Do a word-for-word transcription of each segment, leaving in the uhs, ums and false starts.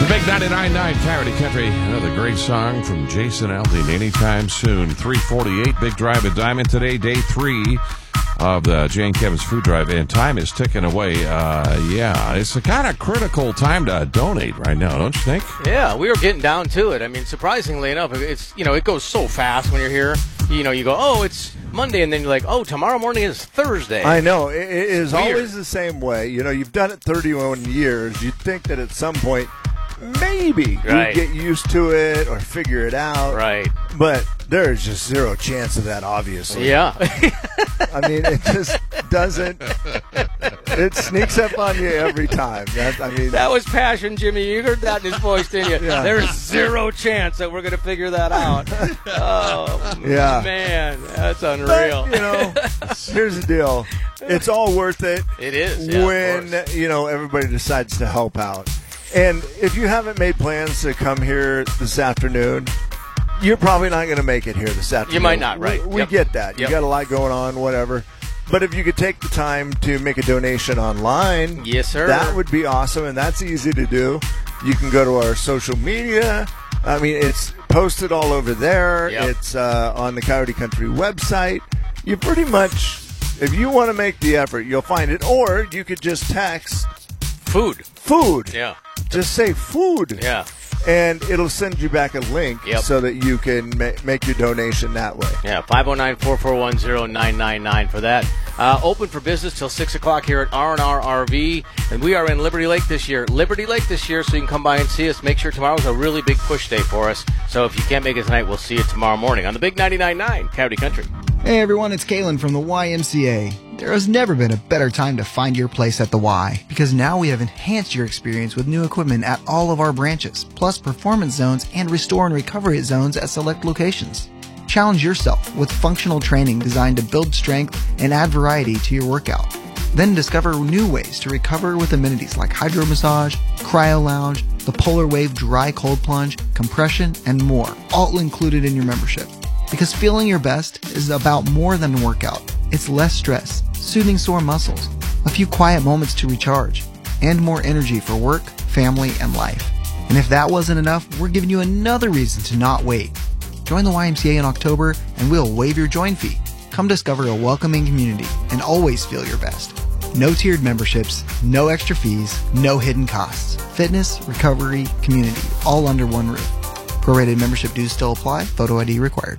The big ninety-nine point nine Coyote Country. Another great song from Jason Aldean. Anytime soon. three forty-eight, Big Drive at Diamond today, day three of the Jay and Kevin's Food Drive. And time is ticking away. Uh, yeah, it's a kind of critical time to donate right now, don't you think? Yeah, we were getting down to it. I mean, surprisingly enough, it's, you know, it goes so fast when you're here. You know, you go, oh, it's Monday, and then you're like, oh, tomorrow morning is Thursday. I know. It, it is Weird. always the same way. You know, you've done it thirty-one years. You'd think that at some point, maybe Right. you get used to it or figure it out. Right. But there's just zero chance of that, obviously. Yeah. I mean, it just doesn't. It sneaks up on you every time. That, I mean, That was passion, Jimmy. You heard that in his voice, didn't you? Yeah. There's zero chance that we're going to figure that out. Oh, Yeah. man. That's but, unreal. you know, here's the deal. It's all worth it It is. Yeah, of when, course. you know, everybody decides to help out. And if you haven't made plans to come here this afternoon, you're probably not going to make it here this afternoon. You might not, right. We, we Yep. get that. You Yep. got a lot going on, whatever. But if you could take the time to make a donation online, Yes, sir. that would be awesome, and that's easy to do. You can go to our social media. I mean, it's posted all over there. Yep. It's uh, on the Coyote Country website. You pretty much, if you want to make the effort, you'll find it. Or you could just text Food. food. Yeah. Just say food. Yeah. And it'll send you back a link Yep. so that you can ma- make your donation that way. Yeah, five oh nine, four four one, oh nine nine nine for that. Uh, open for business till six o'clock here at R and R R V. And we are in Liberty Lake this year. Liberty Lake this year, so you can come by and see us. Make sure tomorrow's a really big push day for us. So if you can't make it tonight, we'll see you tomorrow morning on the big ninety-nine point nine Coyote Country. Hey everyone, it's Kalen from the Y M C A. There has never been a better time to find your place at the Y, because now we have enhanced your experience with new equipment at all of our branches, plus performance zones and restore and recovery zones at select locations. Challenge yourself with functional training designed to build strength and add variety to your workout. Then discover new ways to recover with amenities like hydro massage, cryo lounge, the Polar Wave dry cold plunge, compression, and more, all included in your membership. Because feeling your best is about more than a workout. It's less stress, soothing sore muscles, a few quiet moments to recharge, and more energy for work, family, and life. And if that wasn't enough, we're giving you another reason to not wait. Join the Y M C A in October and we'll waive your join fee. Come discover a welcoming community and always feel your best. No tiered memberships, no extra fees, no hidden costs. Fitness, recovery, community, all under one roof. Prorated membership dues still apply. Photo I D required.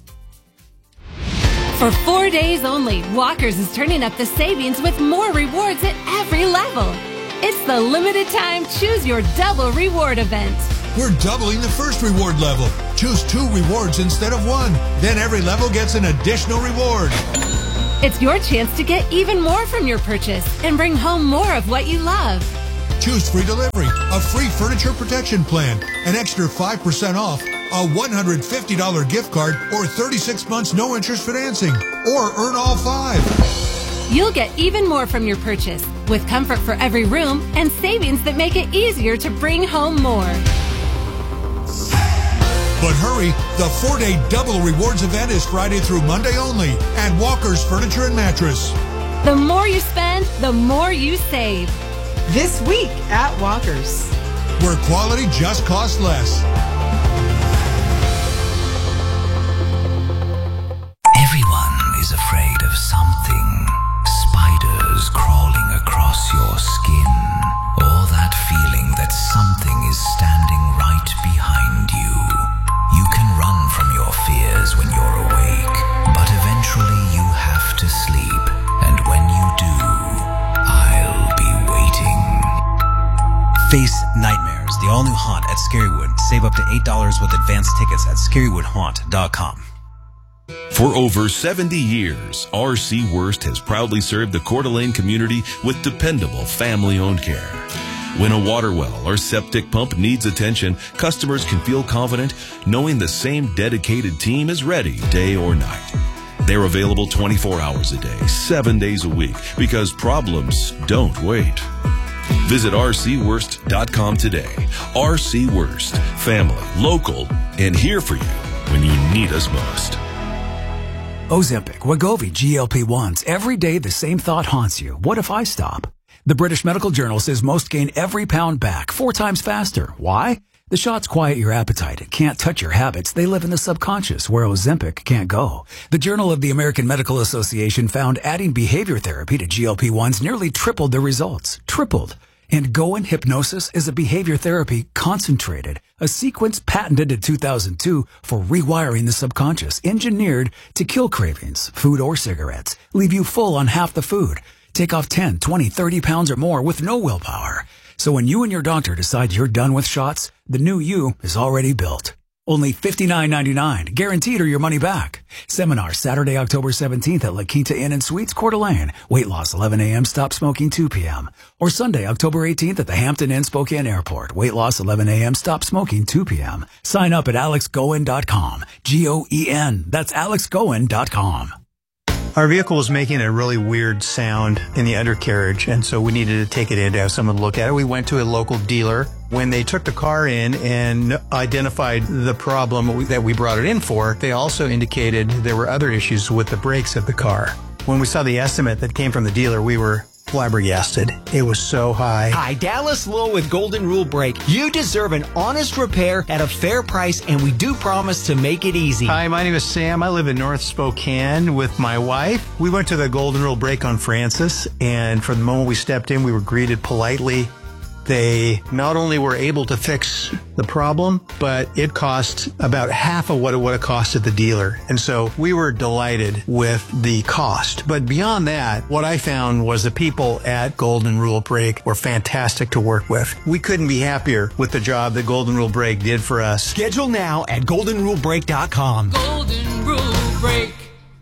For four days only, Walker's is turning up the savings with more rewards at every level. It's the limited time Choose Your Double Reward event. We're doubling the first reward level. Choose two rewards instead of one. Then every level gets an additional reward. It's your chance to get even more from your purchase and bring home more of what you love. Choose free delivery, a free furniture protection plan, an extra five percent off, a one hundred fifty dollars gift card, or thirty-six months no interest financing, or earn all five. You'll get even more from your purchase with comfort for every room and savings that make it easier to bring home more. But hurry, the four-day double rewards event is Friday through Monday only at Walker's Furniture and Mattress. The more you spend, the more you save. This week at Walker's, Where quality just costs less. Everyone is afraid of something. Spiders crawling across your skin. Or that feeling that something is standing right behind you. You can run from your fears when you're awake, but eventually you have to sleep. And when you do, I'll be waiting. Face Nightmares, the all-new haunt at Scarywood. Save up to eight dollars with advance tickets at scarywood haunt dot com. For over seventy years, R C Worst has proudly served the Coeur d'Alene community with dependable family-owned care. When a water well or septic pump needs attention, customers can feel confident knowing the same dedicated team is ready day or night. They're available twenty-four hours a day, seven days a week, because problems don't wait. Visit R C worst dot com today. R C Worst, family, local, and here for you when you need us most. Ozempic, Wegovy, G L P ones. Every day the same thought haunts you. What if I stop? The British Medical Journal says most gain every pound back four times faster. Why? The shots quiet your appetite. It can't touch your habits. They live in the subconscious, where Ozempic can't go. The Journal of the American Medical Association found adding behavior therapy to G L P ones nearly tripled the results. Tripled. And Goin Hypnosis is a behavior therapy concentrated, a sequence patented in two thousand two for rewiring the subconscious, engineered to kill cravings, food or cigarettes, leave you full on half the food, take off ten, twenty, thirty pounds or more with no willpower. So when you and your doctor decide you're done with shots, the new you is already built. Only fifty-nine ninety-nine, guaranteed or your money back. Seminar Saturday, October seventeenth at La Quinta Inn and Suites, Coeur d'Alene. Weight loss eleven a.m., stop smoking two p.m. Or Sunday, October eighteenth at the Hampton Inn, Spokane Airport. Weight loss eleven a.m., stop smoking two p.m. Sign up at alex goen dot com. G O E N. That's alex goen dot com. Our vehicle was making a really weird sound in the undercarriage, and so we needed to take it in to have someone look at it. We went to a local dealer. When they took the car in and identified the problem that we brought it in for, they also indicated there were other issues with the brakes of the car. When we saw the estimate that came from the dealer, we were flabbergasted. It was so high. Hi, Dallas Lowe with Golden Rule Brake. You deserve an honest repair at a fair price, and we do promise to make it easy. Hi, my name is Sam. I live in North Spokane with my wife. We went to the Golden Rule Brake on Francis, and from the moment we stepped in, we were greeted politely. They not only were able to fix the problem, but it cost about half of what it would have cost at the dealer. And so we were delighted with the cost. But beyond that, what I found was the people at Golden Rule Brake were fantastic to work with. We couldn't be happier with the job that Golden Rule Brake did for us. Schedule now at golden rule brake dot com. Golden Rule Brake.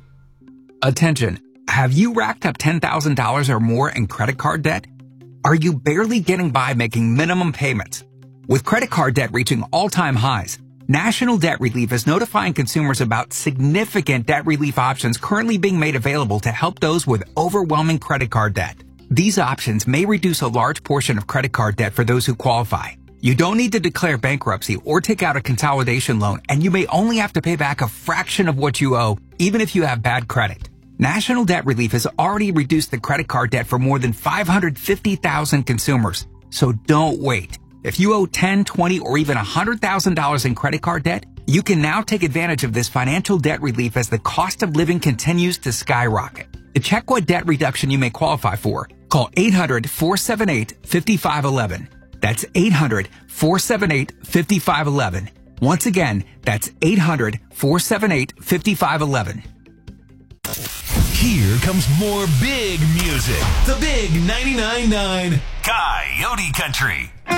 Attention. Have you racked up ten thousand dollars or more in credit card debt? Are you barely getting by making minimum payments? With credit card debt reaching all-time highs, National Debt Relief is notifying consumers about significant debt relief options currently being made available to help those with overwhelming credit card debt. These options may reduce a large portion of credit card debt for those who qualify. You don't need to declare bankruptcy or take out a consolidation loan, and you may only have to pay back a fraction of what you owe, even if you have bad credit. National Debt Relief has already reduced the credit card debt for more than five hundred fifty thousand consumers. So don't wait. If you owe ten, twenty, or even one hundred thousand dollars in credit card debt, you can now take advantage of this financial debt relief as the cost of living continues to skyrocket. To check what debt reduction you may qualify for, call eight hundred, four seven eight, five five one one. That's eight hundred, four seven eight, five five one one. Once again, that's eight hundred, four seven eight, five five one one. Here comes more big music. The big ninety-nine point nine Coyote Country.